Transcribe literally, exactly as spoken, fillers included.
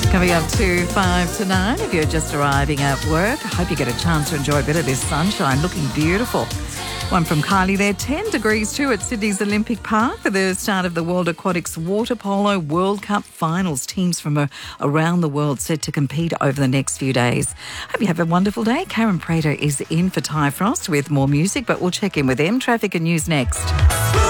Coming up to five to nine, if you're just arriving at work, I hope you get a chance to enjoy a bit of this sunshine. Looking beautiful. One from Kylie there, ten degrees too at Sydney's Olympic Park for the start of the World Aquatics Water Polo World Cup Finals. Teams from uh, around the world set to compete over the next few days. Hope you have a wonderful day. Karen Prater is in for Ty Frost with more music, but we'll check in with them. Traffic and news next.